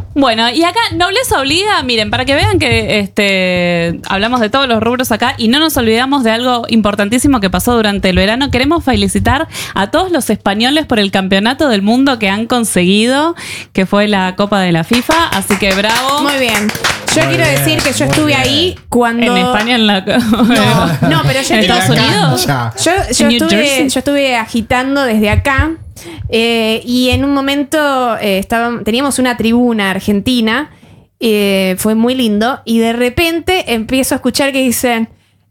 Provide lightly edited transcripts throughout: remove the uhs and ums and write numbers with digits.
Bueno, y acá nobleza obliga, miren, para que vean que hablamos de todos los rubros acá y no nos olvidamos de algo importantísimo que pasó durante el verano. Queremos felicitar a todos los españoles por el campeonato del mundo que han conseguido, que fue la Copa de la FIFA, así que bravo. Muy bien. Yo quiero decir que yo estuve ahí cuando... En España, en la... No, pero yo ¿En Estados Unidos? Yo estuve agitando desde acá. Y en un momento teníamos una tribuna argentina, fue muy lindo, y de repente empiezo a escuchar que dicen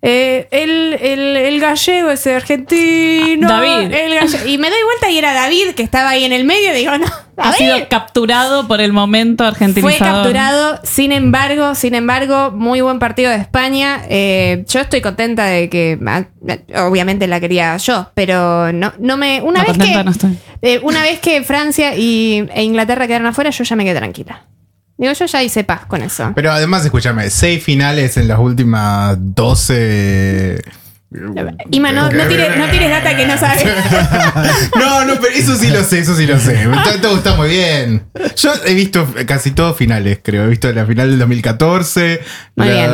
el gallego es argentino, David. Y me doy vuelta y era David, que estaba ahí en el medio, y digo, no, Ha sido capturado por el momento argentinizador. Fue capturado, sin embargo, muy buen partido de España. Yo estoy contenta de que, obviamente la quería yo, pero no me... Una vez que Francia e Inglaterra quedaron afuera, yo ya me quedé tranquila. Digo, yo ya hice paz con eso. Pero además, escúchame, 6 finales en las últimas 12... Ima, no tires data que no sabes. No, pero eso sí lo sé. Todo está muy bien. Yo he visto casi todos finales, creo. He visto la final del 2014. Muy bien.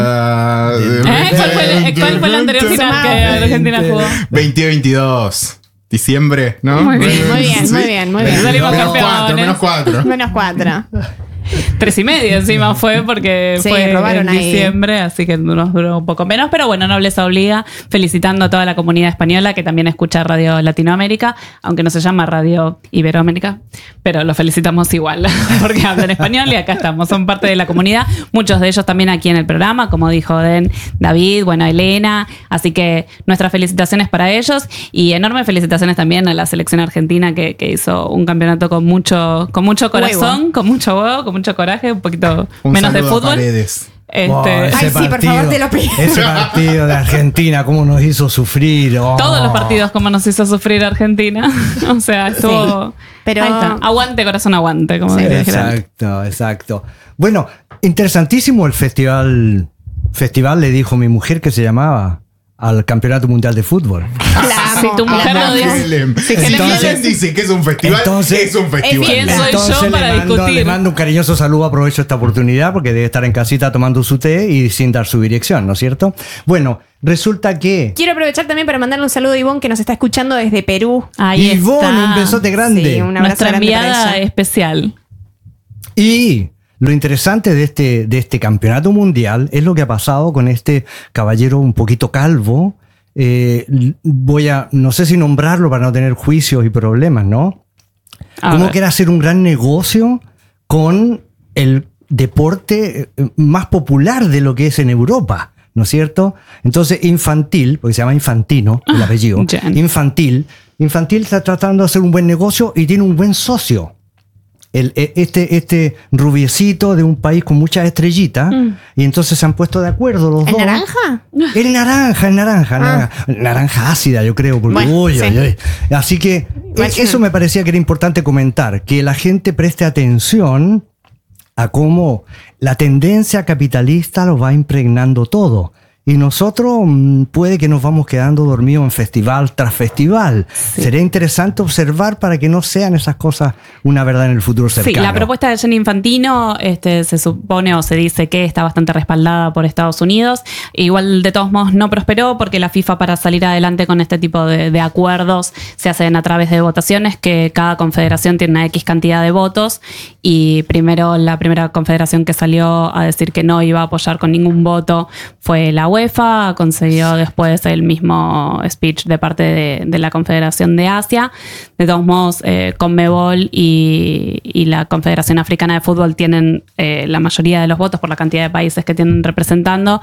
¿Cuál fue la anterior final que Argentina jugó? 2022. Diciembre, ¿no? Muy bien. Salimos menos 4. Menos 4. 3,5 encima fue porque fue en diciembre, así que nos duró un poco menos, pero bueno, nobleza obliga, felicitando a toda la comunidad española que también escucha Radio Latinoamérica, aunque no se llama Radio Iberoamérica, pero lo felicitamos igual, porque hablan español y acá estamos, son parte de la comunidad, muchos de ellos también aquí en el programa, como dijo David, bueno, Elena, así que nuestras felicitaciones para ellos y enormes felicitaciones también a la selección argentina que hizo un campeonato con mucho corazón, con mucho huevo, con mucho coraje, un poquito menos de fútbol. Ay, sí, por favor, te lo pido. Ese partido de Argentina, cómo nos hizo sufrir. Todos los partidos, cómo nos hizo sufrir Argentina. O sea, estuvo... Sí, pero... Ahí está. Aguante, corazón, aguante, como diría. Exacto. Bueno, interesantísimo el festival. Le dijo mi mujer que se llamaba al Campeonato Mundial de Fútbol. Si tu mujer lo dice. Si Helen dice que es un festival, es un festival. ¿Quién soy yo para discutir? Le mando un cariñoso saludo, aprovecho esta oportunidad porque debe estar en casita tomando su té y sin dar su dirección, ¿no es cierto? Bueno, resulta que... Quiero aprovechar también para mandarle un saludo a Ivonne, que nos está escuchando desde Perú. Ahí Ivonne, está. Un besote grande. Sí, un abrazo. Nuestra grande enviada especial. Y... lo interesante de este campeonato mundial es lo que ha pasado con este caballero un poquito calvo. No sé si nombrarlo para no tener juicios y problemas, ¿no? Cómo quiere hacer un gran negocio con el deporte más popular de lo que es en Europa, ¿no es cierto? Entonces, Infantil, porque se llama Infantino, el apellido, Infantil está tratando de hacer un buen negocio y tiene un buen socio. Este rubiecito de un país con muchas estrellitas, y entonces se han puesto de acuerdo los dos. ¿El naranja? Naranja ácida, yo creo, porque así que eso me parecía que era importante comentar, que la gente preste atención a cómo la tendencia capitalista lo va impregnando todo. Y nosotros puede que nos vamos quedando dormidos en festival tras festival. Sí. Sería interesante observar para que no sean esas cosas una verdad en el futuro cercano. Sí, la propuesta de Gianni Infantino se supone o se dice que está bastante respaldada por Estados Unidos. Igual, de todos modos, no prosperó porque la FIFA, para salir adelante con este tipo de acuerdos, se hacen a través de votaciones, que cada confederación tiene una X cantidad de votos, y la primera confederación que salió a decir que no iba a apoyar con ningún voto fue la UEFA. Consiguió después el mismo speech de parte de la Confederación de Asia. De todos modos, Conmebol y la Confederación Africana de Fútbol tienen la mayoría de los votos por la cantidad de países que tienen representando.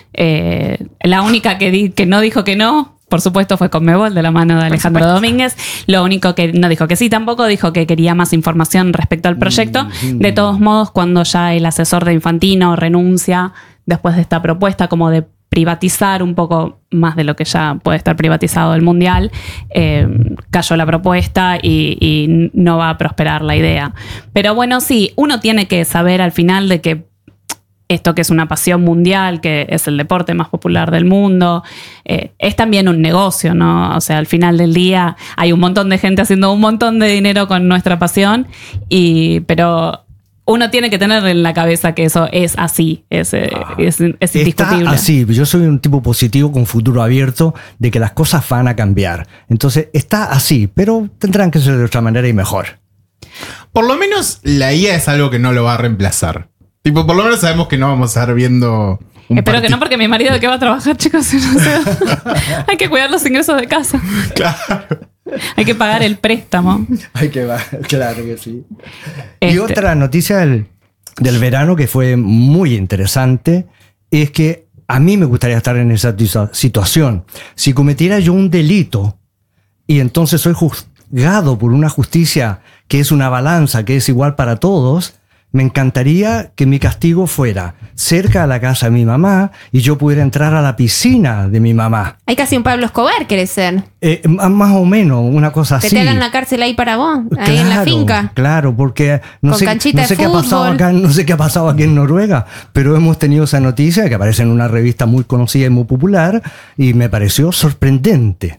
La única que no dijo que no, por supuesto, fue Conmebol, de la mano de Alejandro Domínguez. Lo único que no dijo que sí tampoco, dijo que quería más información respecto al proyecto. De todos modos, cuando ya el asesor de Infantino renuncia después de esta propuesta como de privatizar un poco más de lo que ya puede estar privatizado el Mundial, cayó la propuesta y no va a prosperar la idea. Pero bueno, sí, uno tiene que saber al final de que esto, que es una pasión mundial, que es el deporte más popular del mundo, es también un negocio, ¿no? O sea, al final del día hay un montón de gente haciendo un montón de dinero con nuestra pasión, pero uno tiene que tener en la cabeza que eso es así, es indiscutible. Está así, yo soy un tipo positivo con futuro abierto de que las cosas van a cambiar. Entonces está así, pero tendrán que ser de otra manera y mejor. Por lo menos la IA es algo que no lo va a reemplazar. Tipo, por lo menos sabemos que no vamos a estar viendo... Espero que no, porque mi marido de qué va a trabajar, chicos. No sé. Hay que cuidar los ingresos de casa. Claro. Hay que pagar el préstamo. Claro que sí. Y otra noticia del verano que fue muy interesante es que a mí me gustaría estar en esa situación. Si cometiera yo un delito y entonces soy juzgado por una justicia que es una balanza, que es igual para todos, me encantaría que mi castigo fuera cerca a la casa de mi mamá y yo pudiera entrar a la piscina de mi mamá. Hay casi un Pablo Escobar, ¿querés ser? Más o menos, una cosa así. Que te hagan la cárcel ahí para vos, ahí en la finca. Claro, porque no sé qué ha pasado acá, no sé qué ha pasado aquí en Noruega, pero hemos tenido esa noticia que aparece en una revista muy conocida y muy popular y me pareció sorprendente.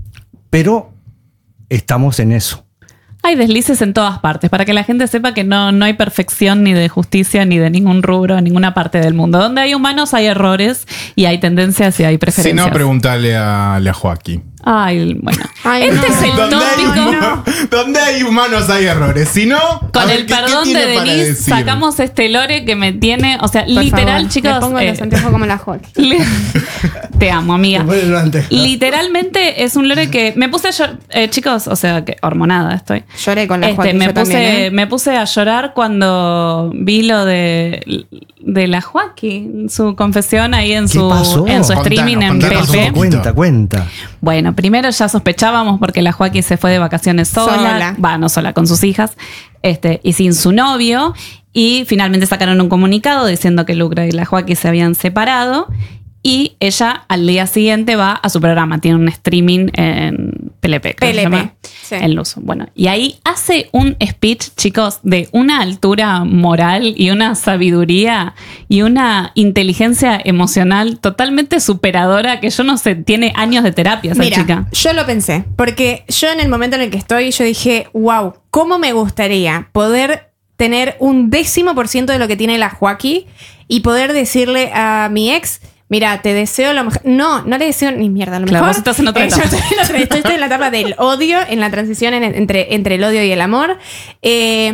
Pero estamos en eso. Hay deslices en todas partes, para que la gente sepa que no hay perfección ni de justicia ni de ningún rubro en ninguna parte del mundo. Donde hay humanos hay errores y hay tendencias y hay preferencias. Si no, preguntale a Joaquín. Ay, bueno. Ay, este es el tópico. Donde hay humanos hay errores. Si no, con el perdón de Denise, sacamos este lore que me tiene. O sea, por literal, favor, chicos. Me pongo los anteojos como la Joaquín. Te amo, amiga. Literalmente es un lore que me puse a llorar. Chicos, o sea, que hormonada estoy. Lloré con la Joaquín. Me puse a llorar cuando vi lo de la Joaquín, su confesión ahí en su streaming en PLP. Cuenta. Bueno, primero ya sospechábamos porque la Joaquín se fue de vacaciones sola. No sola, con sus hijas, y sin su novio. Y finalmente sacaron un comunicado diciendo que Lucra y la Joaquín se habían separado. Y ella al día siguiente va a su programa. Tiene un streaming en PLP. Sí. En Luso. Bueno, y ahí hace un speech, chicos, de una altura moral y una sabiduría y una inteligencia emocional totalmente superadora que yo no sé, tiene años de terapia esa chica. Yo lo pensé, porque yo en el momento en el que estoy, yo dije, wow, ¿cómo me gustaría poder tener 1/10% de lo que tiene la Joaquín y poder decirle a mi ex... Mira, te deseo lo mejor. No le deseo ni mierda. A lo mejor. Vos estás en otra etapa. Estoy en la etapa del odio, en la transición entre el odio y el amor. Y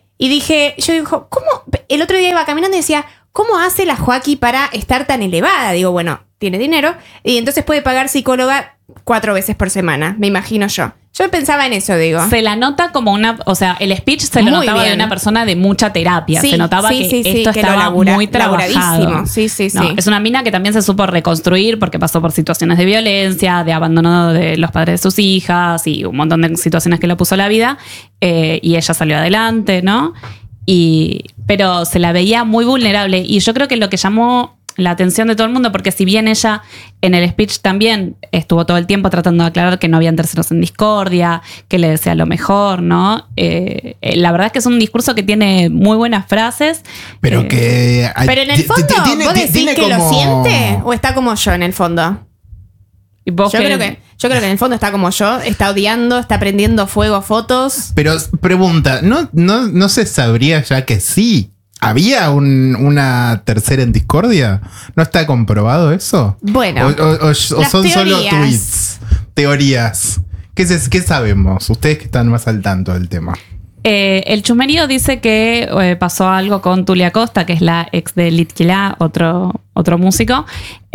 yo digo, ¿cómo? El otro día iba caminando y decía, ¿cómo hace la Joaquín para estar tan elevada? Digo, bueno, tiene dinero y entonces puede pagar psicóloga 4 veces por semana, me imagino yo. Yo pensaba en eso, digo. Se la nota como o sea, el speech se lo notaba de una persona de mucha terapia. Sí, se notaba que esto estaba muy trabajado. Sí. Es una mina que también se supo reconstruir porque pasó por situaciones de violencia, de abandono de los padres de sus hijas y un montón de situaciones que le puso la vida. Y ella salió adelante, ¿no? Pero se la veía muy vulnerable. Y yo creo que lo que llamó la atención de todo el mundo, porque si bien ella en el speech también estuvo todo el tiempo tratando de aclarar que no habían terceros en discordia, que le desea lo mejor, ¿no? La verdad es que es un discurso que tiene muy buenas frases. Pero pero en el fondo, ¿vos decís que lo siente? ¿O está como yo en el fondo? Yo creo que en el fondo está como yo, está odiando, está prendiendo fuego fotos. Pero pregunta, ¿no se sabría ya que sí? ¿Había una tercera en discordia? ¿No está comprobado eso? Bueno, o son solo tweets, teorías. ¿Qué sabemos? Ustedes que están más al tanto del tema. El chumerío dice que pasó algo con Tulia Costa, que es la ex de Litquila, otro músico.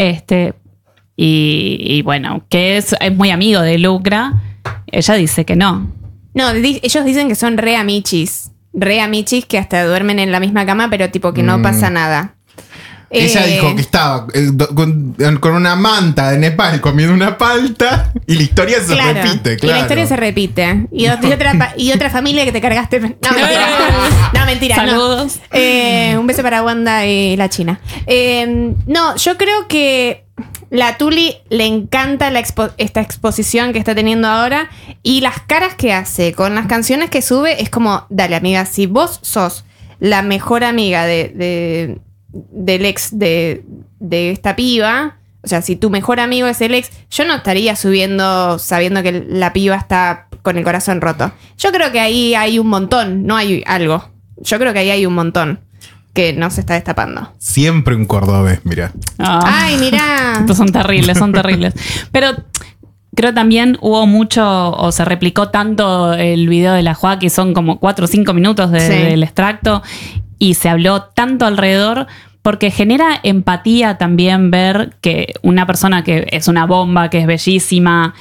Y bueno, que es muy amigo de Lucra. Ella dice que no. No, ellos dicen que son re amichis que hasta duermen en la misma cama, pero tipo que no pasa nada. Ella dijo que estaba con una manta de Nepal comiendo una palta y la historia se repite, claro. Y la historia se repite. Y otra familia que te cargaste. No, mentira. Saludos. Un beso para Wanda y la China. No, yo creo que la Tuli le encanta esta exposición que está teniendo ahora y las caras que hace con las canciones que sube es como, dale amiga, si vos sos la mejor amiga del ex de esta piba, o sea, si tu mejor amigo es el ex, yo no estaría subiendo sabiendo que la piba está con el corazón roto. Yo creo que ahí hay un montón, no hay algo. yo creo que ahí hay un montón que no se está destapando. Siempre un cordobés, mira. Ay, mirá. Estos son terribles, son terribles. Pero creo también hubo mucho, o se replicó tanto el video de la Joaquí, son como 4 o 5 minutos del extracto, y se habló tanto alrededor, porque genera empatía también ver que una persona que es una bomba, que es bellísima,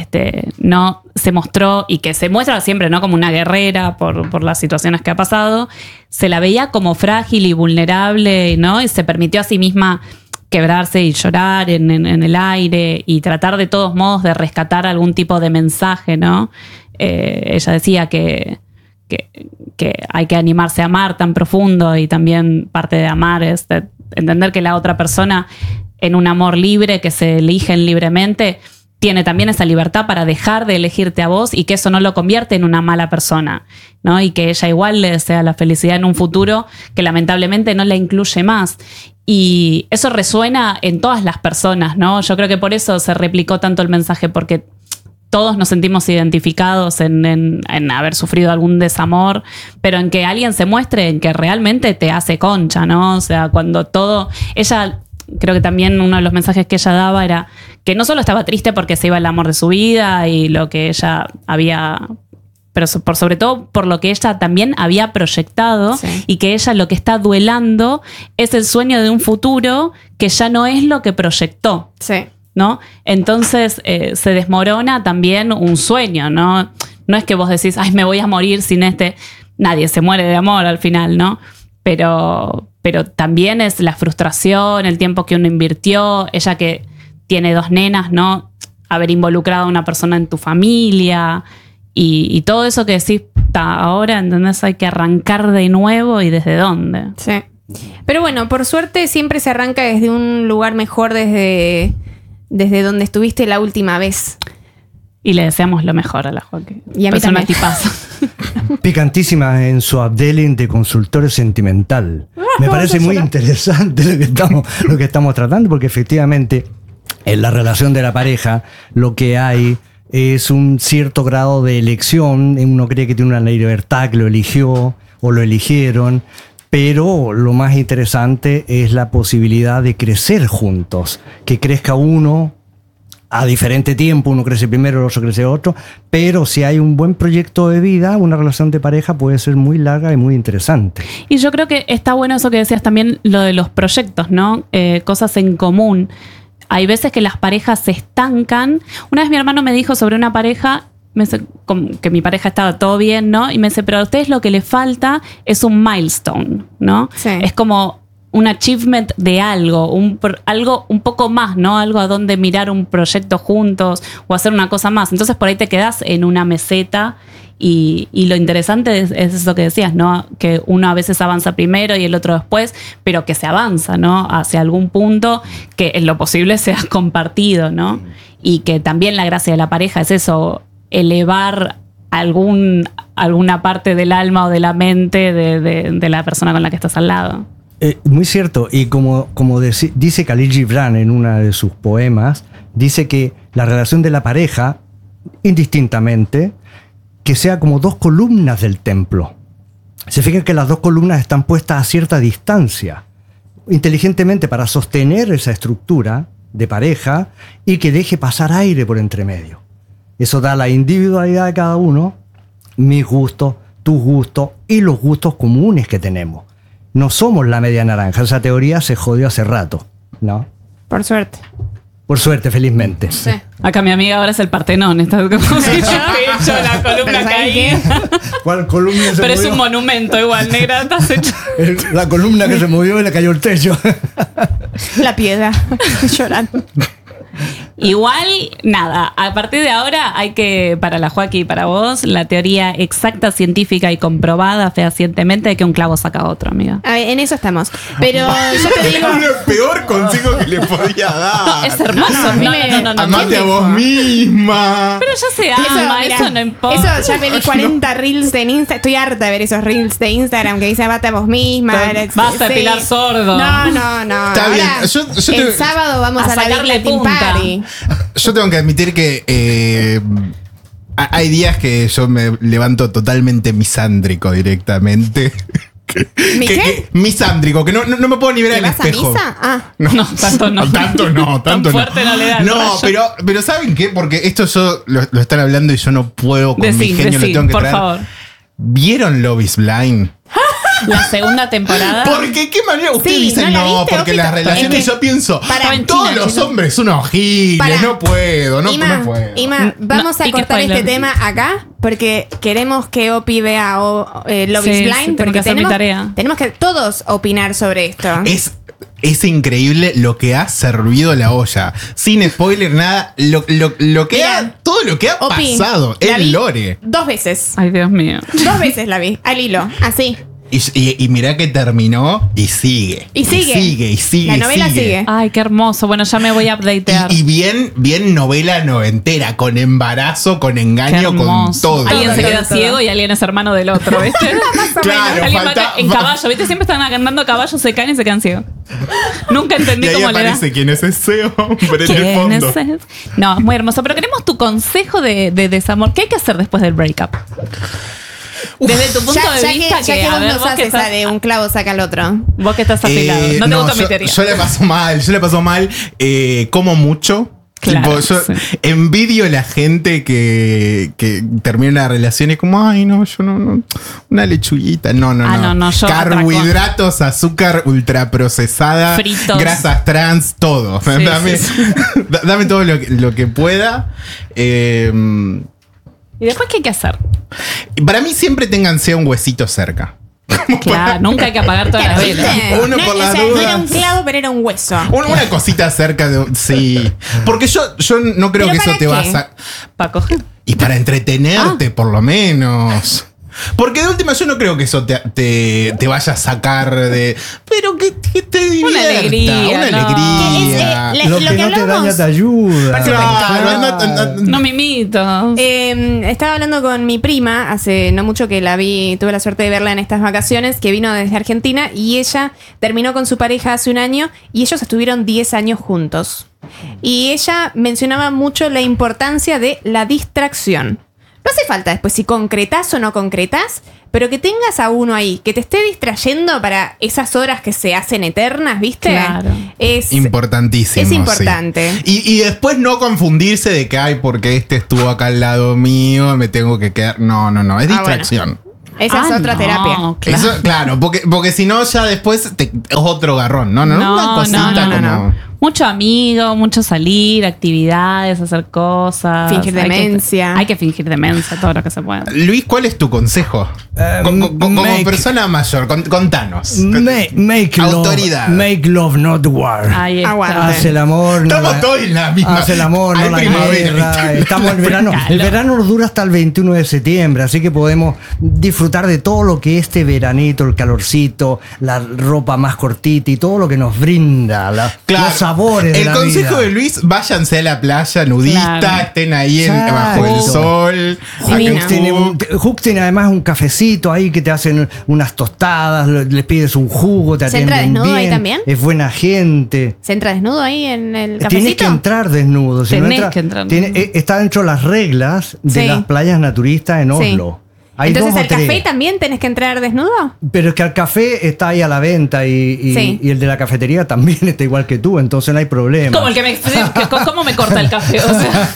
no se mostró, y que se muestra siempre, ¿no?, como una guerrera por las situaciones que ha pasado, se la veía como frágil y vulnerable, ¿no? Y se permitió a sí misma quebrarse y llorar en el aire y tratar de todos modos de rescatar algún tipo de mensaje, ¿no? Ella decía que hay que animarse a amar tan profundo, y también parte de amar es de entender que la otra persona, en un amor libre, que se eligen libremente, tiene también esa libertad para dejar de elegirte a vos, y que eso no lo convierte en una mala persona, ¿no? Y que ella igual le desea la felicidad en un futuro que lamentablemente no la incluye más. Y eso resuena en todas las personas, ¿no? Yo creo que por eso se replicó tanto el mensaje, porque todos nos sentimos identificados en haber sufrido algún desamor, pero en que alguien se muestre en que realmente te hace concha, ¿no? O sea, cuando todo... Ella, creo que también uno de los mensajes que ella daba era que no solo estaba triste porque se iba el amor de su vida y lo que ella había... pero sobre todo por lo que ella también había proyectado, sí, y que ella lo que está duelando es el sueño de un futuro que ya no es lo que proyectó. Sí. ¿No? Entonces se desmorona también un sueño, ¿no? No es que vos decís, ay, me voy a morir sin Nadie se muere de amor al final, ¿no? Pero también es la frustración, el tiempo que uno invirtió, ella que tiene 2 nenas, ¿no? Haber involucrado a una persona en tu familia y todo eso que decís, ahora, ¿entendés? Hay que arrancar de nuevo, y ¿desde dónde? Sí. Pero bueno, por suerte siempre se arranca desde un lugar mejor, desde donde estuviste la última vez. Y le deseamos lo mejor a la Joaquín. Y a mí también. Tipazo. Picantísima en su updealing de consultor sentimental. Me parece muy interesante lo que estamos tratando, porque efectivamente en la relación de la pareja lo que hay es un cierto grado de elección. Uno cree que tiene una libertad, que lo eligió o lo eligieron, pero lo más interesante es la posibilidad de crecer juntos, que crezca uno a diferente tiempo, uno crece primero, el otro crece otro, pero si hay un buen proyecto de vida, una relación de pareja puede ser muy larga y muy interesante. Y yo creo que está bueno eso que decías también, lo de los proyectos, ¿no? Cosas en común. Hay veces que las parejas se estancan. Una vez mi hermano me dijo sobre una pareja, me dice, que mi pareja estaba todo bien, ¿no? Y me dice, pero a ustedes lo que les falta es un milestone, ¿no? Sí. Es como un achievement de algo un poco más, ¿no? Algo a donde mirar, un proyecto juntos o hacer una cosa más. Entonces por ahí te quedas en una meseta, y lo interesante es eso que decías, ¿no? Que uno a veces avanza primero y el otro después, pero que se avanza, ¿no? Hacia algún punto que en lo posible sea compartido, ¿no? Y que también la gracia de la pareja es eso, elevar alguna parte del alma o de la mente de la persona con la que estás al lado. Muy cierto, y como dice Khalil Gibran en uno de sus poemas, dice que la relación de la pareja, indistintamente, que sea como 2 columnas del templo. Se fijan que las 2 columnas están puestas a cierta distancia, inteligentemente, para sostener esa estructura de pareja y que deje pasar aire por entre medio. Eso da la individualidad de cada uno, mis gustos, tus gustos y los gustos comunes que tenemos. No somos la media naranja. Esa teoría se jodió hace rato, ¿no? Por suerte. Por suerte, felizmente. Sí. Acá mi amiga ahora es el Partenón. Está como si yo he hecho la columna caída. ¿Cuál columna se Pero movió? es un monumento igual, negra. Estás hecho. La columna que se movió y le cayó el techo. La piedra. Llorando. Igual, nada, a partir de ahora hay que, para la Joaquí y para vos, la teoría exacta, científica y comprobada fehacientemente de que un clavo saca otro, amiga. A ver, en eso estamos. Pero yo te digo... Es el peor consejo que le podía dar. Es hermoso. No. Amate a vos misma. Pero ya se ama, mira, eso no importa. Eso ya pedí 40 reels en Instagram. Estoy harta de ver esos reels de Instagram que dice amate a vos misma. Basta de Pilar Sordo. No. Está Ahora, bien. el sábado vamos a la Big sacarle Latin punta. Party. Yo tengo que admitir que hay días que yo me levanto totalmente misándrico directamente. Misándrico, que no me puedo ni ver al ¿Vas a espejo. misa? Ah. No, tanto no. Tanto Tan no. fuerte no le da el No, rayo. pero ¿saben qué? Porque esto yo lo están hablando y yo no puedo con mi genio, lo tengo que por traer. favor. ¿Vieron Love is Blind? La segunda temporada. Porque qué manera ustedes Sí, dicen ¿no la no, viste, porque Opito? las relaciones Es que- yo pienso, Para, en todos China, los chino. hombres son unos giles, Para. no puedo, no puedo. Ima, vamos No, a y que cortar este spoiler. tema acá porque queremos que Opi vea Love Sí, is sí, Blind. tengo Porque que hacer mi tarea. tenemos que todos opinar sobre esto. Es increíble lo que ha servido la olla. Sin spoiler, nada. Lo que Mira, todo lo que ha Opi, pasado. la vi El lore. 2 veces. Ay, Dios mío. 2 veces la vi, al hilo, así. Y mirá que terminó y sigue. Y sigue. La novela sigue. Ay, qué hermoso. Bueno, ya me voy a updatear. Y bien novela noventera, con embarazo, con Qué engaño, con hermoso. todo. Alguien se Todo, queda todo. ciego y alguien es hermano del otro, ¿viste? Claro, Alguien va falta- en caballo, ¿viste? Siempre están andando a caballo, se caen y se quedan ciegos. Nunca Y entendí ahí cómo le da. aparece quién es ese hombre en el ¿Quién fondo. es ese? No, es muy hermoso. Pero queremos tu consejo de desamor. ¿Qué hay que hacer después del breakup? Desde tu punto de vista, ya que a vos ver, nos vos que haces esa estás, de un clavo saca el otro. vos que estás afilado. No te gusta mi teoría. yo le paso mal, como mucho. Claro, Tipo, yo sí. envidio a la gente que termina una relación y como, ay, no, yo no. Una lechuguita. No. No, yo Carbohidratos, azúcar ultraprocesada, Fritos. grasas trans, todo. Sí, dame, sí. dame todo lo que pueda. ¿Y después qué hay que hacer? Para mí siempre ténganse un huesito cerca. Claro, nunca hay que apagar todas las ¿Viste? velas. Uno por las no dudas. era un clavo, pero era un hueso. Una cosita cerca de. Sí. Porque yo no creo ¿Pero que eso para te va a. qué? Para coger. Y para entretenerte, por lo menos. Porque de última yo no creo que eso te vaya a sacar de. Pero que te divierta. alegría, Una ¿no? alegría. Es, Lo que no te hablamos- daña te ayuda. Claro, No mimitos. Estaba hablando con mi prima hace no mucho que la vi, tuve la suerte de verla en estas vacaciones, que vino desde Argentina y ella terminó con su pareja hace un año y ellos estuvieron 10 años juntos. Y ella mencionaba mucho la importancia de la distracción. No hace falta después si concretás o no concretás, pero que tengas a uno ahí, que te esté distrayendo para esas horas que se hacen eternas, ¿viste? Claro. Es Importantísimo. Es importante. Sí. Y después no confundirse de que, ay, porque este estuvo acá al lado mío, me tengo que quedar. No. Es distracción. Esa es otra no, terapia. Claro. Eso, claro, porque si no, ya después es otro garrón. No, una cosita como. Mucho amigo, mucho salir, actividades, hacer cosas. Fingir demencia. Hay que fingir demencia, todo lo que se pueda. Luis, ¿cuál es tu consejo? Como persona mayor, contanos. Make Autoridad. love, not war. Ahí está. Aguante. Hace el amor. no Estamos la- todos en la misma. Hace el amor, no Hay la primavera. guerra. Estamos en verano. Calor. El verano dura hasta el 21 de septiembre, así que podemos disfrutar de todo lo que este veranito, el calorcito, la ropa más cortita y todo lo que nos brinda, Claro. los sabores de El la consejo vida. de Luis, váyanse a la playa nudista, Claro. estén ahí Exacto. bajo el sol. Divino. hagan Hook tiene además un cafecito ahí que te hacen unas tostadas, les pides un jugo, te ¿Se entra atienden desnudo bien, ahí también? es buena gente. ¿Se entra desnudo ahí en el Tienes cafecito? que entrar desnudo. Si no Tenés entra- que entrar tiene- desnudo. está dentro de las reglas de Sí. las playas naturistas en Sí. Oslo. Hay Entonces, dos o ¿al café tres. también tenés que entrar desnudo? Pero es que el café está ahí a la venta Sí. y el de la cafetería también está igual que tú, entonces no hay problema. Como el que ¿cómo me corta el café? O sea,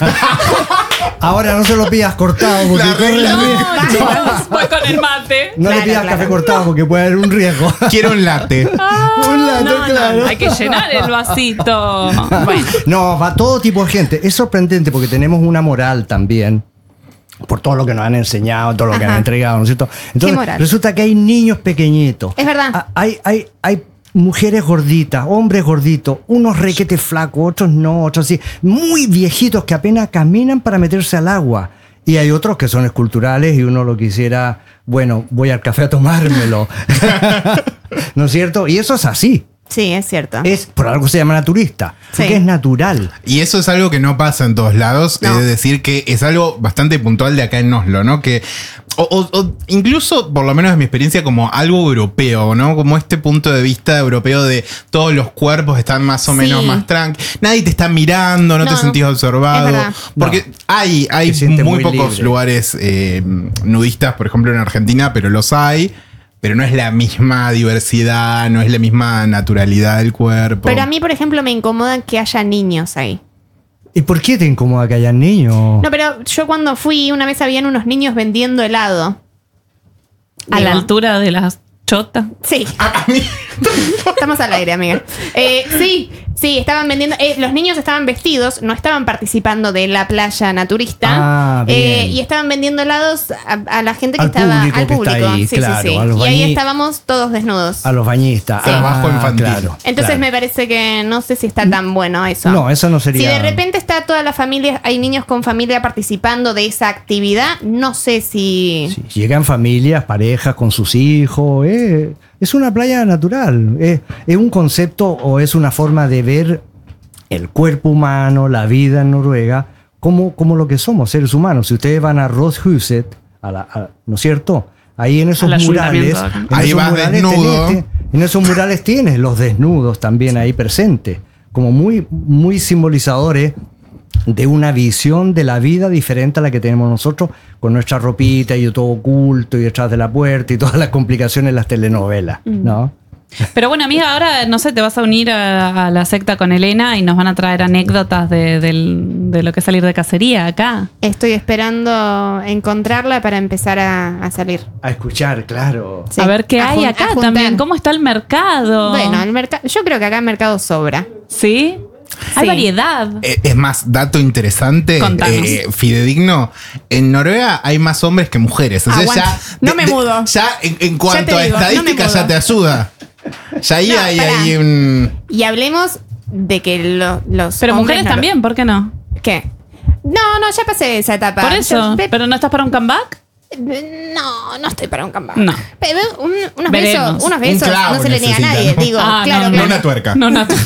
Ahora no se lo pidas cortado porque La corre el regla. riesgo. voy con el mate. No Claro, le pidas claro. café cortado porque puede haber un riesgo. Quiero un latte. Un latte, claro. Hay que llenar el vasito. Bueno. No, va todo tipo de gente. Es sorprendente porque tenemos una moral también. Por todo lo que nos han enseñado, todo lo que Ajá. han entregado, ¿no es cierto? Entonces, moral? resulta que hay niños pequeñitos. Es verdad. Hay mujeres gorditas, hombres gorditos, unos requetes flacos, otros no, otros sí. Muy viejitos que apenas caminan para meterse al agua. Y hay otros que son esculturales y uno lo quisiera, bueno, voy al café a tomármelo. ¿No es cierto? Y eso es así. Sí, es cierto. Es, por algo se llama naturista, porque Sí. es natural. Y eso es algo que no pasa en todos lados. No. Es decir, que es algo bastante puntual de acá en Oslo, ¿no? Que. O incluso, por lo menos en mi experiencia, como algo europeo, ¿no? Como este punto de vista europeo de todos los cuerpos están más o menos Sí. más tranquilos. Nadie te está mirando, no te No, sentís observado. es verdad. Porque No. hay Te sientes muy muy pocos libre. lugares nudistas, por ejemplo, en Argentina, pero los hay. pero no es la misma diversidad, no es la misma naturalidad del cuerpo. Pero a mí, por ejemplo, me incomoda que haya niños ahí. ¿Y por qué te incomoda que haya niños? No, pero yo cuando fui, una vez habían unos niños vendiendo helado. A la altura de las chotas. Sí. A mí... Estamos al aire, amiga. Sí, estaban vendiendo. Los niños estaban vestidos, no estaban participando de la playa naturista. Bien. Y estaban vendiendo helados a la gente que Al estaba. público Al que está público. ahí, Sí, claro, sí, a los sí. Y ahí bañi- estábamos todos desnudos. A los bañistas. Sí. Trabajo infantil. Claro, Entonces claro. me parece que no sé si está tan bueno eso. No, eso no sería... Si de repente está toda la familia, hay niños con familia participando de esa actividad, no sé si... Sí, llegan familias, parejas con sus hijos. Es una playa natural. Es un concepto o es una forma de ver el cuerpo humano, la vida en Noruega, como lo que somos, seres humanos. Si ustedes van a Rådhuset, ¿no es cierto? Ahí en esos Al murales, ayuntamiento acá. Ahí vas desnudo. en esos murales tienes los desnudos también ahí presentes, como muy, muy simbolizadores de una visión de la vida diferente a la que tenemos nosotros, con nuestra ropita y todo oculto y detrás de la puerta y todas las complicaciones de las telenovelas, ¿no? Pero bueno, amiga, ahora, no sé, te vas a unir a la secta con Elena y nos van a traer anécdotas de lo que es salir de cacería acá. Estoy esperando encontrarla para empezar a salir. A escuchar, claro. Sí. A ver qué A hay jun- acá a juntar. también, cómo está el mercado. Bueno, el mercado, yo creo que acá el mercado sobra. ¿Sí? Hay Sí. variedad. Es más, dato interesante, Contanos. fidedigno. En Noruega hay más hombres que mujeres. O sea, Aguanta. ya. No me mudo. Ya en cuanto te a digo, no me estadísticas, mudo. ya te ayuda. Ya ahí No, hay pará. un. Y hablemos de que los Pero hombres mujeres no- también, ¿por qué no? ¿Qué? No, ya pasé esa etapa. Por eso. Yo- ¿Pero no estás para un comeback? no estoy para un comeback. No. Pero unos Veremos. besos, Un clavo no se le niega a necesita, nadie. ¿no? Digo, Ah, claro, no, No claro. una tuerca. No, no.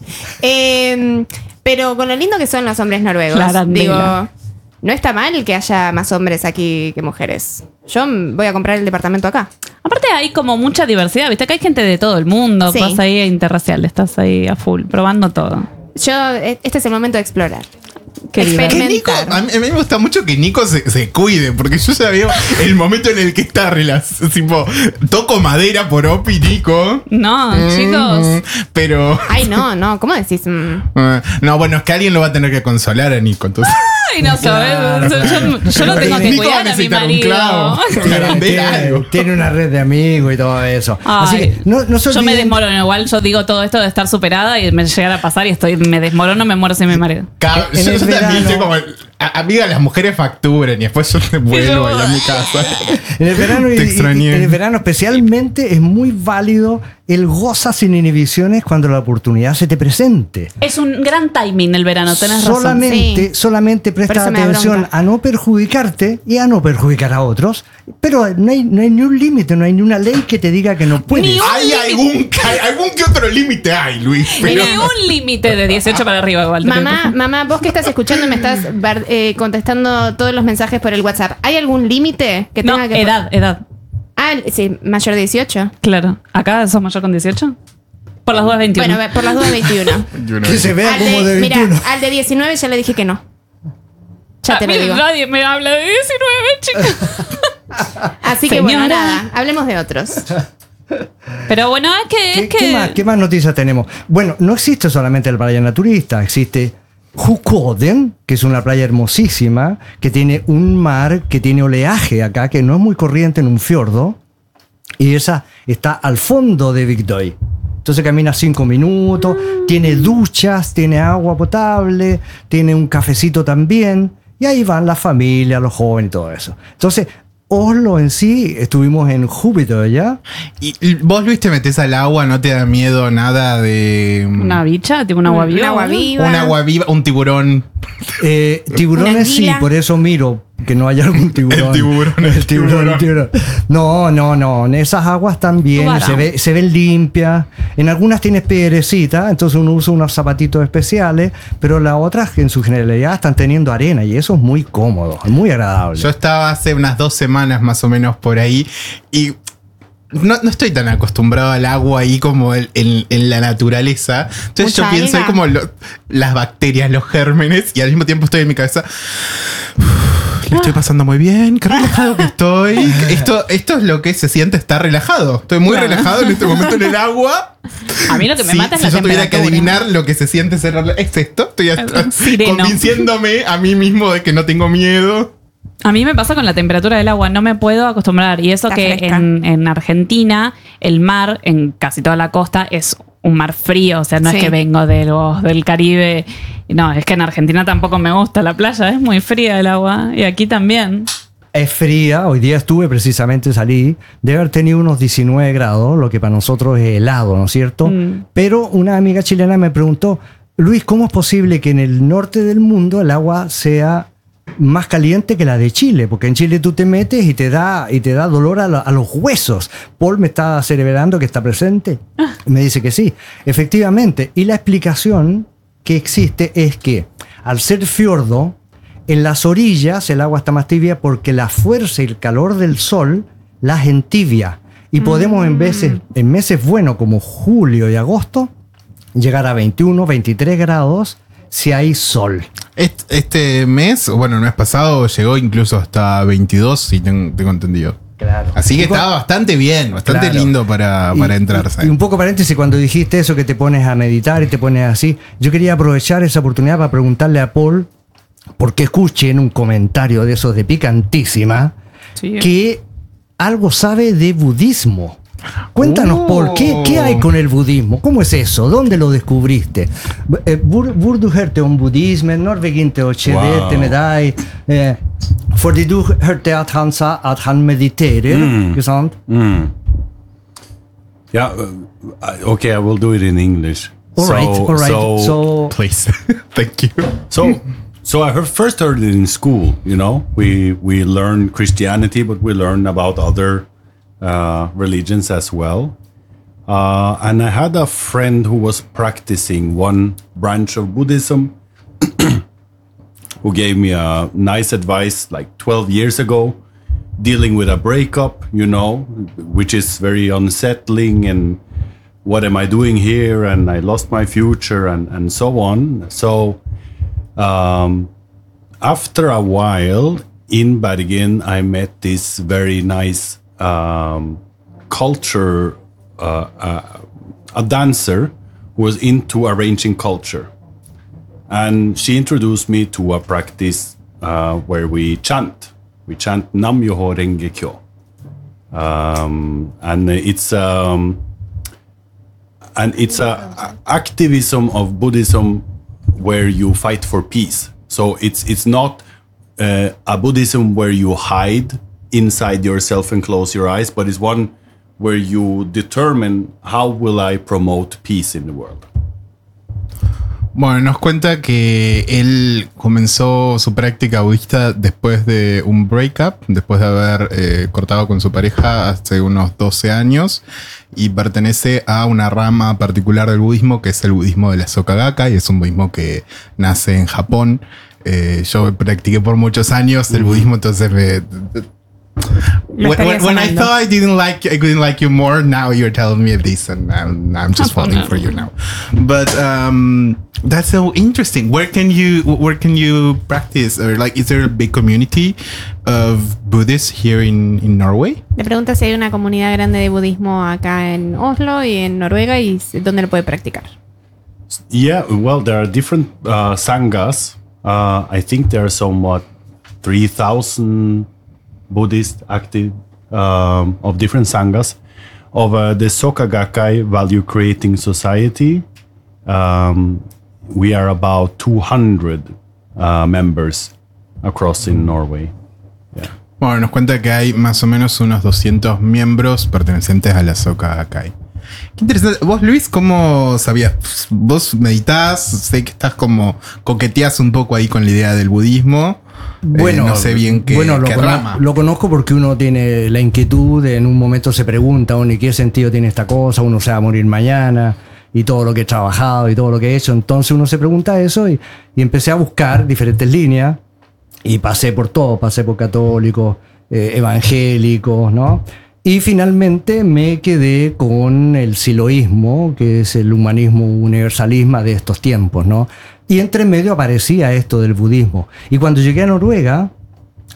Pero con lo lindo que son los hombres noruegos, Clara digo, Andela. no está mal que haya más hombres aquí que mujeres. Yo voy a comprar el departamento acá. Aparte hay como mucha diversidad, ¿viste? Acá hay gente de todo el mundo. Sí. Vas ahí interracial, estás ahí a full, probando todo. Este es el momento de explorar. Qué Que Nico, a mí me gusta mucho que Nico se cuide, porque yo ya veo el momento en el que está tipo, toco madera por Opi, Nico. No, chicos. Pero. Ay, no, ¿cómo decís? No, bueno, es que alguien lo va a tener que consolar a Nico, entonces. Ay, no sabes. Yo lo tengo que Nico va a cuidar a mi necesitar un marido. clavo. Ver algo. Tiene una red de amigos y todo eso. Así Ay, que no se yo me olviden- desmorono, igual yo digo todo esto de estar superada y me llega a pasar y me desmorono, me muero sin mi marido. En Yo el también verano- estoy como. Amiga, las mujeres facturen y después yo te vuelvo yo- a mi casa. En el verano, Te extrañé. en el verano especialmente es muy válido el goza sin inhibiciones cuando la oportunidad se te presente. Es un gran timing el verano, tenés razón. Solamente Por presta eso me da atención bronca. a no perjudicarte y a no perjudicar a otros. Pero no hay ni un límite, no hay ni una ley que te diga que no puedes. Ni un Hay algún que otro límite hay, Luis. Pero Ni un límite de 18 para arriba igual. Mamá, vos que estás escuchando me estás contestando todos los mensajes por el WhatsApp. ¿Hay algún límite que No, tenga que... edad. Ah, sí, mayor de 18. Claro. ¿Acá sos mayor con 18? Por las dudas 21. Bueno, por las dudas 21. Que se vea como de 21. Mira, al de 19 ya le dije que no. Ya te lo digo. Nadie me habla de 19, chicos. Así que bueno, Señora. nada, hablemos de otros. Pero bueno, es que... ¿Qué más noticias tenemos? Bueno, no existe solamente la playa naturista, existe Hukoden, que es una playa hermosísima, que tiene un mar, que tiene oleaje acá, que no es muy corriente en un fiordo, y esa está al fondo de Vigdoy. Entonces camina 5 minutos, tiene duchas, tiene agua potable, tiene un cafecito también, y ahí van las familias, los jóvenes y todo eso. Entonces, Oslo en sí, estuvimos en Júpiter, ¿ya? y vos, Luis, te metes al agua, no te da miedo nada de. Una bicha, tipo un agua viva. Un agua ¿no? viva. Un agua viva, un tiburón. Tiburones sí, anguila. por eso miro que no haya algún tiburón. El tiburón. El tiburón. No. En esas aguas también Tubarón. se ven limpias. En algunas tienes piedrecita, entonces uno usa unos zapatitos especiales, pero las otras en su generalidad están teniendo arena y eso es muy cómodo, muy agradable. Yo estaba hace unas 2 semanas más o menos por ahí y no estoy tan acostumbrado al agua ahí como en la naturaleza. Entonces Mucha yo pienso ahí alga. como las bacterias, los gérmenes y al mismo tiempo estoy en mi cabeza. lo estoy pasando muy bien, qué relajado que estoy. Esto es lo que se siente estar relajado. Estoy muy relajado en este momento en el agua. A mí lo que me mata es si la yo tuviera que temperatura. adivinar lo que se siente ser relajado, es esto. Estoy Sireno. convenciéndome a mí mismo de que no tengo miedo. A mí me pasa con la temperatura del agua, no me puedo acostumbrar. Y eso Está que fresca. en Argentina, el mar, en casi toda la costa, es un mar frío. O sea, no Sí. es que vengo del Caribe. No, es que en Argentina tampoco me gusta la playa, es muy fría el agua. Y aquí también. Es fría, hoy día salí, debe haber tenido unos 19 grados, lo que para nosotros es helado, ¿no es cierto? Pero una amiga chilena me preguntó, Luis, ¿cómo es posible que en el norte del mundo el agua sea más caliente que la de Chile? Porque en Chile tú te metes y te da dolor a los huesos. Paul me está celebrando que está presente. Me dice que sí, efectivamente. Y la explicación que existe es que al ser fiordo, en las orillas el agua está más tibia porque la fuerza y el calor del sol las entibia. Y podemos en meses buenos como julio y agosto llegar a 21, 23 grados si hay sol. Este mes, bueno, el mes pasado llegó incluso hasta 22, si tengo entendido. Claro. Así que estaba bastante bien, bastante Claro. lindo para entrarse. Y un poco paréntesis, cuando dijiste eso que te pones a meditar y te pones así, yo quería aprovechar esa oportunidad para preguntarle a Paul, porque escuché en un comentario de esos de picantísima, Sí. que algo sabe de budismo. Cuéntanos, Oh. Paul, ¿qué hay con el budismo? ¿Cómo es eso? ¿Dónde lo descubriste? Burde du hørte om buddhismen? Når begynte å skjedde med deg? Fordi du hørte at han sa at han mediterer, ikke sant? Yeah, okay, I will do it in English. All right. So, Please. Thank you. So I first heard it in school. You know, we learn Christianity, but we learn about other religions as well. And I had a friend who was practicing one branch of Buddhism, who gave me a nice advice like 12 years ago, dealing with a breakup, you know, which is very unsettling, and what am I doing here? And I lost my future, and so on. So after a while in Bergen, I met this very nice culture, a dancer who was into arranging culture. And she introduced me to a practice where we chant. We chant Nam Myoho Renge Kyo. And it's a activism of Buddhism where you fight for peace. So it's not a Buddhism where you hide inside yourself and close your eyes, but it's one where you determine how will I promote peace in the world. Bueno, nos cuenta que él comenzó su práctica budista después de un breakup, después de haber cortado con su pareja hace unos 12 años, y pertenece a una rama particular del budismo que es el budismo de la Soka Gakkai, y es un budismo que nace en Japón. Yo practiqué por muchos años el budismo, entonces when I thought I couldn't like you more, now you're telling me this, and I'm just falling for you now. But that's so interesting. Where can you practice, or like, is there a big community of Buddhists here in Norway? Le pregunta si hay una comunidad grande de budismo acá en Oslo y en Noruega y dónde lo puede practicar. Yeah, well, there are different sanghas. I think there are somewhat 3,000 Buddhist active of different sanghas. Of the Soka Gakkai Value Creating Society, we are about 200 members across in Norway. Yeah. Bueno, nos cuenta que hay más o menos unos 200 miembros pertenecientes a la Soka Gakkai. Qué interesante. Vos, Luis, ¿cómo sabías? Vos meditás, sé que estás como coqueteás un poco ahí con la idea del budismo. Bueno, no sé bien qué rama. Lo conozco porque uno tiene la inquietud, en un momento se pregunta, ¿y qué sentido tiene esta cosa? Uno se va a morir mañana, y todo lo que he trabajado y todo lo que he hecho. Entonces uno se pregunta eso y empecé a buscar diferentes líneas y pasé por todo, pasé por católicos, evangélicos, ¿no? Y finalmente me quedé con el siloísmo, que es el humanismo universalismo de estos tiempos, ¿no? Y entre medio aparecía esto del budismo. Y cuando llegué a Noruega,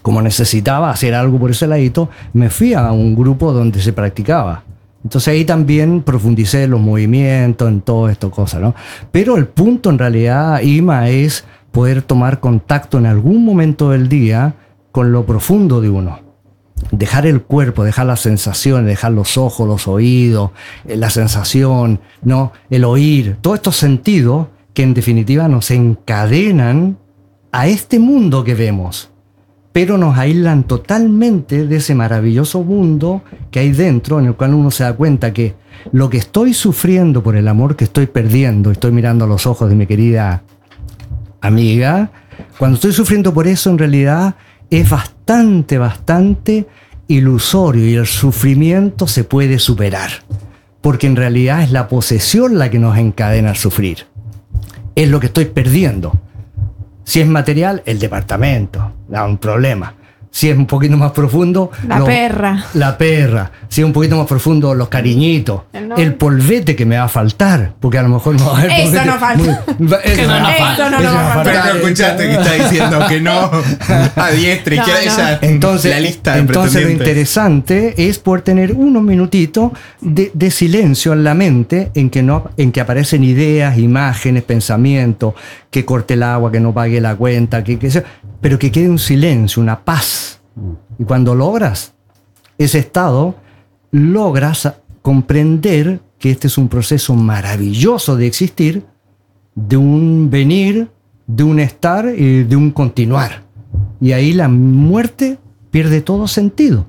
como necesitaba hacer algo por ese ladito, me fui a un grupo donde se practicaba. Entonces ahí también profundicé en los movimientos, en todas estas cosas, ¿no? Pero el punto en realidad, Ima, es poder tomar contacto en algún momento del día con lo profundo de uno. Dejar el cuerpo, dejar las sensaciones, dejar los ojos, los oídos, la sensación, ¿no? El oír, todos estos sentidos que en definitiva nos encadenan a este mundo que vemos, pero nos aíslan totalmente de ese maravilloso mundo que hay dentro, en el cual uno se da cuenta que lo que estoy sufriendo por el amor que estoy perdiendo, estoy mirando a los ojos de mi querida amiga, cuando estoy sufriendo por eso, en realidad es bastante ilusorio, y el sufrimiento se puede superar, porque en realidad es la posesión la que nos encadena a sufrir. Es lo que estoy perdiendo. Si es material, el departamento, da un problema. Si es un poquito más profundo, la perra. Si es un poquito más profundo, los cariñitos. El polvete que me va a faltar, porque a lo mejor no va a haber Eso polvete. no falta. Eso no va a faltar. Pero escuchaste que está diciendo que no a diestra y izquierda. Ella Entonces, la lista de entonces lo pretendientes. interesante es poder tener unos minutitos de silencio en la mente en que aparecen ideas, imágenes, pensamientos, que corte el agua, que no pague la cuenta, pero que quede un silencio, una paz. Y cuando logras ese estado, logras comprender que este es un proceso maravilloso de existir, de un venir, de un estar y de un continuar. Y ahí la muerte pierde todo sentido.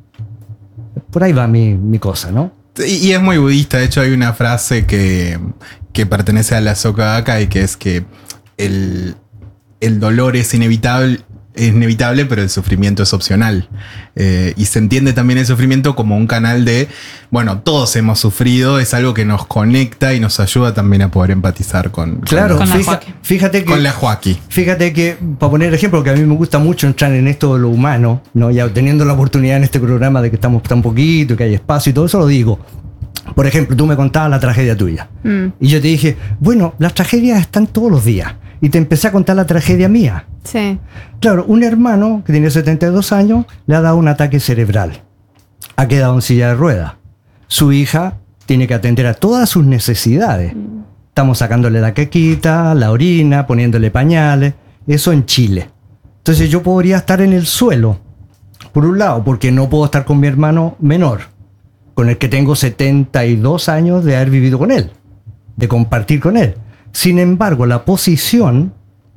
Por ahí va mi cosa, ¿no? Y es muy budista. De hecho, hay una frase que pertenece a la Soka Gakkai, que es que el dolor es inevitable, pero el sufrimiento es opcional. Y se entiende también el sufrimiento como un canal de, bueno, todos hemos sufrido, es algo que nos conecta y nos ayuda también a poder empatizar con Claro, con la Joaquín. Fíjate que, con la Joaquín. Fíjate que, para poner ejemplo, que a mí me gusta mucho entrar en esto de lo humano, ¿no? Ya teniendo la oportunidad en este programa de que estamos tan poquito, que hay espacio y todo eso, lo digo. Por ejemplo, tú me contabas la tragedia tuya. Y yo te dije, bueno, las tragedias están todos los días. Y te empecé a contar la tragedia mía. Sí. Claro, un hermano que tiene 72 años le ha dado un ataque cerebral. Ha quedado en silla de ruedas. Su hija tiene que atender a todas sus necesidades. Estamos sacándole la caquita, la orina, poniéndole pañales. Eso en Chile. Entonces yo podría estar en el suelo, por un lado, porque no puedo estar con mi hermano menor, con el que tengo 72 años de haber vivido con él, de compartir con él. Sin embargo, la posición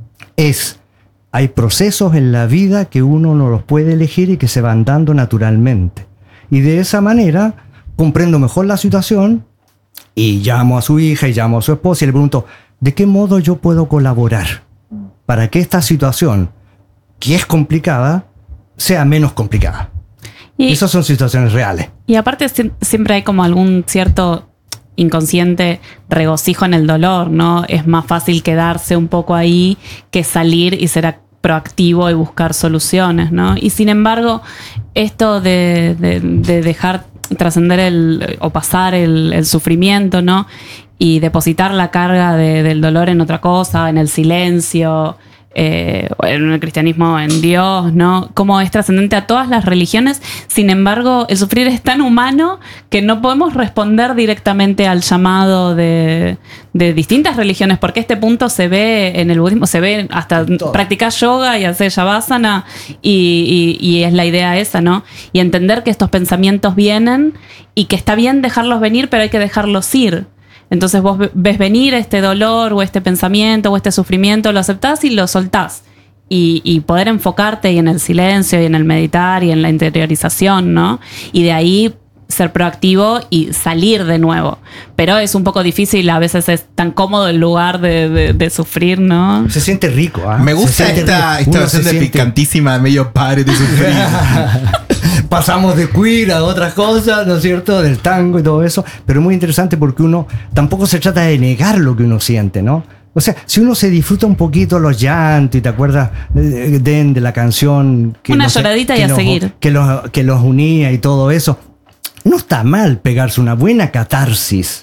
es, hay procesos en la vida que uno no los puede elegir y que se van dando naturalmente. Y de esa manera comprendo mejor la situación y llamo a su hija y llamo a su esposa y le pregunto, ¿de qué modo yo puedo colaborar para que esta situación, que es complicada, sea menos complicada? Y esas son situaciones reales. Y aparte siempre hay como algún cierto inconsciente regocijo en el dolor, ¿no? Es más fácil quedarse un poco ahí que salir y ser proactivo y buscar soluciones, ¿no? Y sin embargo, esto de dejar trascender o pasar el sufrimiento, ¿no? Y depositar la carga del dolor en otra cosa, en el silencio, en el cristianismo, en Dios, ¿no? Como es trascendente a todas las religiones. Sin embargo, el sufrir es tan humano que no podemos responder directamente al llamado de distintas religiones, porque este punto se ve en el budismo, se ve hasta practicar yoga y hacer shavasana, y es la idea esa, ¿no? Y entender que estos pensamientos vienen y que está bien dejarlos venir, pero hay que dejarlos ir. Entonces vos ves venir este dolor o este pensamiento o este sufrimiento, lo aceptás y lo soltás. Y poder enfocarte y en el silencio y en el meditar y en la interiorización, ¿no? Y de ahí ser proactivo y salir de nuevo. Pero es un poco difícil, a veces es tan cómodo el lugar de sufrir, ¿no? Se siente rico, ¿eh? Me gusta esta versión de picantísima, medio padre de sufrir. Pasamos de queer a otras cosas, ¿no es cierto? Del tango y todo eso. Pero es muy interesante porque uno tampoco se trata de negar lo que uno siente, ¿no? O sea, si uno se disfruta un poquito los llantos y te acuerdas de la canción que una lloradita y a seguir, que los unía y todo eso, no está mal pegarse una buena catarsis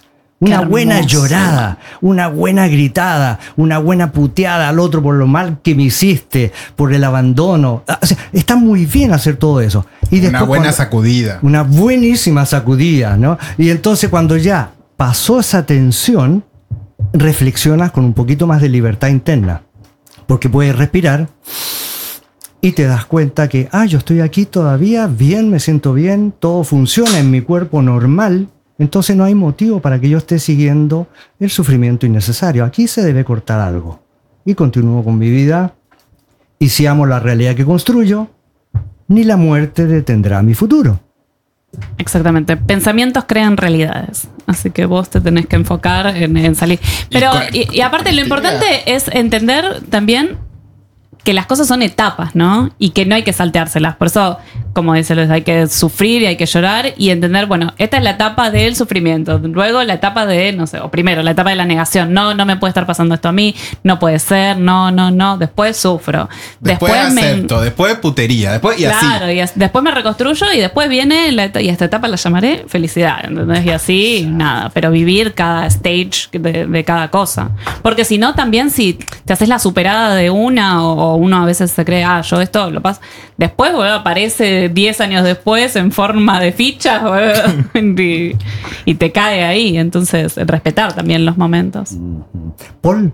Una buena llorada, una buena gritada, una buena puteada al otro por lo mal que me hiciste, por el abandono. O sea, está muy bien hacer todo eso. Y después, una buena sacudida. Una buenísima sacudida, ¿no? Y entonces cuando ya pasó esa tensión, reflexionas con un poquito más de libertad interna. Porque puedes respirar y te das cuenta que, yo estoy aquí todavía bien, me siento bien, todo funciona en mi cuerpo normal. Entonces no hay motivo para que yo esté siguiendo el sufrimiento innecesario. Aquí se debe cortar algo. Y continúo con mi vida. Y si amo la realidad que construyo, ni la muerte detendrá mi futuro. Exactamente. Pensamientos crean realidades. Así que vos te tenés que enfocar en salir. Pero, y aparte, lo importante es entender también que las cosas son etapas, ¿no? Y que no hay que salteárselas. Por eso, como dice Luis, hay que sufrir y hay que llorar y entender, bueno, esta es la etapa del sufrimiento. Luego la etapa de, no sé, o primero la etapa de la negación. No me puede estar pasando esto a mí. No puede ser. No. Después sufro. Después acepto. Después putería. Después y así. Claro, y después me reconstruyo y después viene, y esta etapa la llamaré felicidad. ¿Entendés? Y así, nada. Pero vivir cada stage de cada cosa. Porque si no, también si te haces la superada de una o uno a veces se cree, yo esto lo paso. Después, aparece 10 años después en forma de fichas y te cae ahí. Entonces, respetar también los momentos. Paul,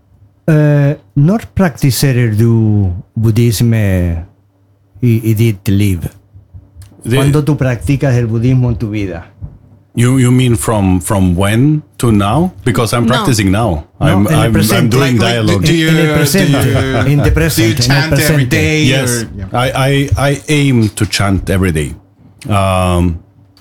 når praktiserer du budisme i ditt liv? ¿Cuándo tú practicas el budismo en tu vida? You mean from when to now? Because I'm practicing now. I'm doing dialogue. In the present. Do you chant every day? Yes, I aim to chant every day. I'm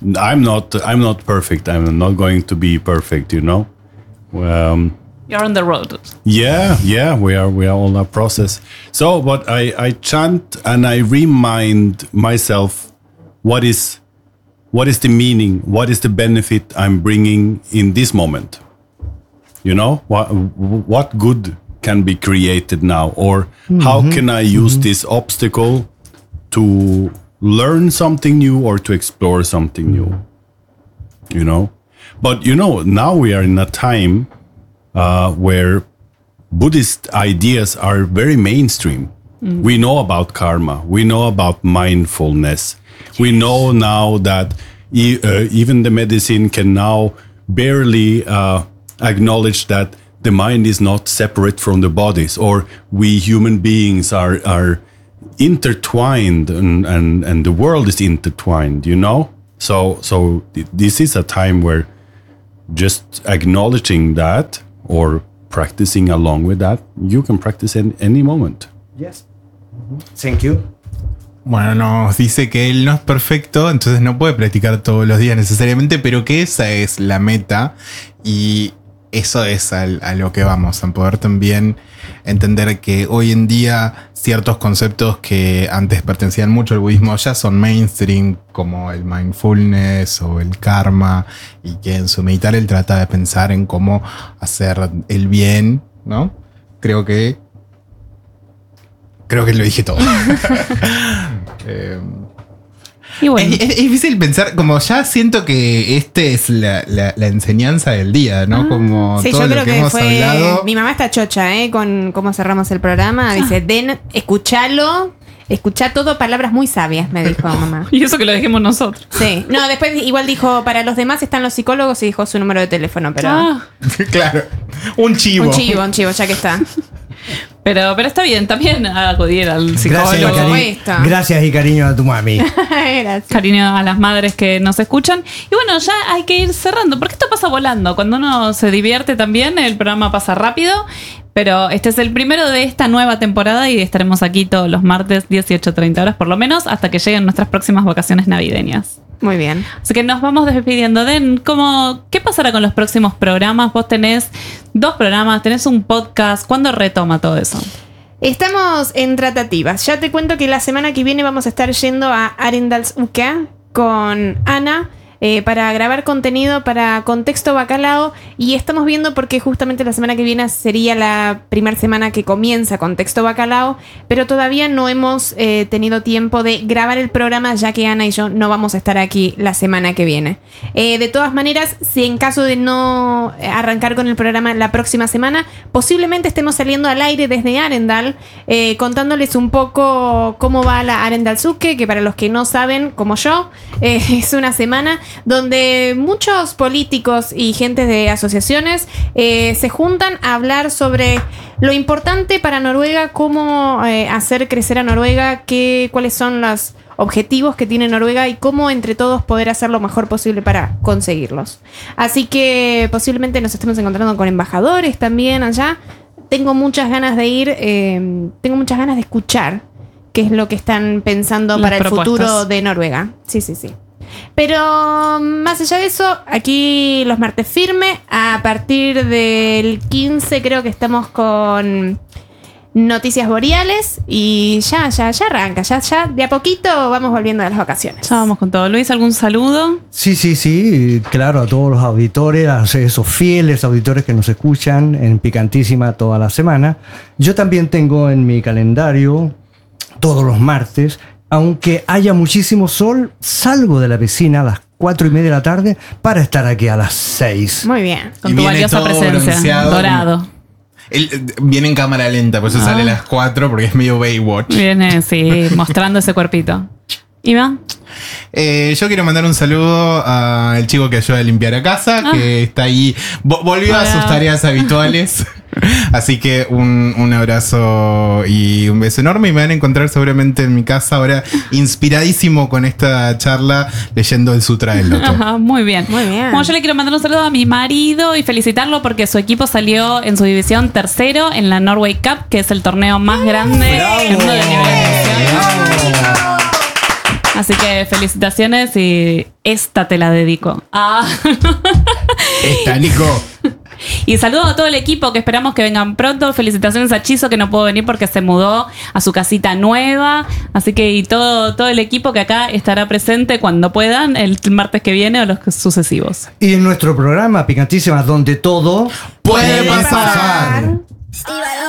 not perfect. I'm not going to be perfect. You know. You're on the road. Yeah, we are on a process. So, but I chant and I remind myself what is the meaning? What is the benefit I'm bringing in this moment? You know, what good can be created now? Or how can I use this obstacle to learn something new or to explore something new? You know? But, now we are in a time where Buddhist ideas are very mainstream. We know about karma. We know about mindfulness. We know now that even the medicine can now barely acknowledge that the mind is not separate from the bodies, or we human beings are intertwined and the world is intertwined, So this is a time where just acknowledging that or practicing along with that, you can practice in any moment. Yes. Thank you. Bueno, nos dice que él no es perfecto, entonces no puede practicar todos los días necesariamente, pero que esa es la meta y eso es a lo que vamos, a poder también entender que hoy en día ciertos conceptos que antes pertenecían mucho al budismo ya son mainstream, como el mindfulness o el karma, y que en su meditar él trata de pensar en cómo hacer el bien, ¿no? Creo que lo dije todo. Y bueno. Es difícil pensar, como ya siento que es la enseñanza del día, ¿no? Como sí, todo yo lo creo que que hemos fue. hablado. Mi mamá está chocha, con cómo cerramos el programa. Dice, escuchá todo, palabras muy sabias, me dijo mamá. Y eso que lo dejemos nosotros. Sí. No, después igual dijo, para los demás están los psicólogos y dijo su número de teléfono, pero. Claro. Un chivo, ya que está. Pero está bien, también acudir al psicólogo. Gracias y cariño a tu mami. Gracias. Cariño a las madres que nos escuchan. Y bueno, ya hay que ir cerrando, porque esto pasa volando. Cuando uno se divierte también, el programa pasa rápido. Pero este es el primero de esta nueva temporada y estaremos aquí todos los martes 18:30 horas por lo menos hasta que lleguen nuestras próximas vacaciones navideñas. Muy bien. Así que nos vamos despidiendo. ¿Qué pasará con los próximos programas? Vos tenés 2 programas, tenés un podcast. ¿Cuándo retoma todo eso? Estamos en tratativas. Ya te cuento que la semana que viene vamos a estar yendo a Arendalsuke con Ana. para grabar contenido para Contexto Bacalao, y estamos viendo porque justamente la semana que viene sería la primera semana que comienza Contexto Bacalao, pero todavía no hemos tenido tiempo de grabar el programa, ya que Ana y yo no vamos a estar aquí la semana que viene. De todas maneras, si en caso de no arrancar con el programa la próxima semana, posiblemente estemos saliendo al aire desde Arendal, contándoles un poco cómo va la Arendalsuke, que para los que no saben, como yo, es una semana donde muchos políticos y gente de asociaciones se juntan a hablar sobre lo importante para Noruega, cómo hacer crecer a Noruega, cuáles son los objetivos que tiene Noruega y cómo entre todos poder hacer lo mejor posible para conseguirlos. Así que posiblemente nos estemos encontrando con embajadores también allá. Tengo muchas ganas de ir, tengo muchas ganas de escuchar qué es lo que están pensando las para el propuestas. futuro de Noruega. Sí. Pero más allá de eso, aquí los martes firme. A partir del 15 creo que estamos con Noticias Boreales y ya arranca, ya de a poquito vamos volviendo a las vacaciones. Ya vamos con todo. Luis, ¿algún saludo? Sí, claro, a todos los auditores, a esos fieles auditores que nos escuchan en Picantísima toda la semana. Yo también tengo en mi calendario todos los martes, aunque haya muchísimo sol, salgo de la piscina a las 4:30 de la tarde para estar aquí a las 6. Muy bien. Con Y tu viene valiosa todo presencia. bronceado, Dorado. Él viene en cámara lenta, por eso sale a las 4 porque es medio Baywatch. Viene, sí, mostrando ese cuerpito. Iván. Yo quiero mandar un saludo al chico que ayuda a limpiar a casa, que está ahí, volvió a sus tareas habituales. Así que un abrazo y un beso enorme. Y me van a encontrar seguramente en mi casa ahora, inspiradísimo con esta charla, leyendo el Sutra del Loto. Ajá, muy bien. Muy bien. Bueno, yo le quiero mandar un saludo a mi marido y felicitarlo porque su equipo salió en su división tercero en la Norway Cup, que es el torneo más grande del mundo de nivel nacional. Así que felicitaciones y esta te la dedico. Está, Nico. Y saludo a todo el equipo que esperamos que vengan pronto. Felicitaciones a Chizo que no pudo venir porque se mudó a su casita nueva. Así que y todo el equipo que acá estará presente cuando puedan el martes que viene o los sucesivos. Y en nuestro programa Picantísima, donde todo Puede pasar.